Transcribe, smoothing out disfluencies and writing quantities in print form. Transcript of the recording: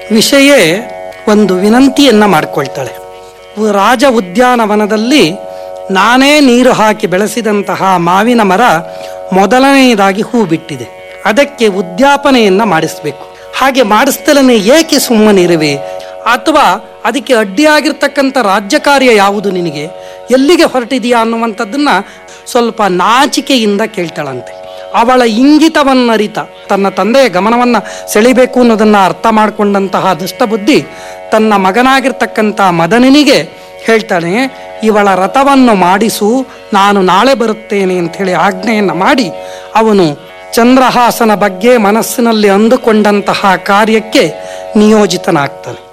ವಿಷಯೇ ಒಂದು ವಿನಂತಿಯನ್ನು ಮಾಡಿಕೊಳ್ತಾಳೆ. ರಾಜ ಉದ್ಯಾನವನದಲ್ಲಿ ನಾನೇ ನೀರು ಹಾಕಿ ಬೆಳೆಸಿದಂತಹ ಮಾವಿನ ಮರ ಮೊದಲನೆಯದಾಗಿ ಹೂ ಬಿಟ್ಟಿದೆ, ಅದಕ್ಕೆ ಉದ್ಯಾಪನೆಯನ್ನು ಮಾಡಿಸಬೇಕು. ಹಾಗೆ ಮಾಡಿಸ್ತಲೇ ಏಕೆ ಸುಮ್ಮನಿರುವೆ? ಅಥವಾ ಅದಕ್ಕೆ ಅಡ್ಡಿಯಾಗಿರ್ತಕ್ಕಂಥ ರಾಜ್ಯ ಕಾರ್ಯ ಯಾವುದು ನಿನಗೆ, ಎಲ್ಲಿಗೆ ಹೊರಟಿದೆಯಾ ಅನ್ನುವಂಥದ್ದನ್ನು ಸ್ವಲ್ಪ ನಾಚಿಕೆಯಿಂದ ಕೇಳ್ತಾಳಂತೆ. ಅವಳ ಇಂಗಿತವನ್ನರಿತ ತನ್ನ ತಂದೆಯ ಗಮನವನ್ನು ಸೆಳಿಬೇಕು ಅನ್ನೋದನ್ನು ಅರ್ಥ ಮಾಡಿಕೊಂಡಂತಹ ದುಷ್ಟಬುದ್ಧಿ ತನ್ನ ಮಗನಾಗಿರ್ತಕ್ಕಂಥ ಮದನನಿಗೆ ಹೇಳ್ತಾನೆ, ಇವಳ ರಥವನ್ನು ಮಾಡಿಸು, ನಾನು ನಾಳೆ ಬರುತ್ತೇನೆ ಅಂಥೇಳಿ ಆಜ್ಞೆಯನ್ನು ಮಾಡಿ ಅವನು ಚಂದ್ರಹಾಸನ ಬಗ್ಗೆ ಮನಸ್ಸಿನಲ್ಲಿ ಅಂದುಕೊಂಡಂತಹ ಕಾರ್ಯಕ್ಕೆ ನಿಯೋಜಿತನಾಗ್ತಾನೆ.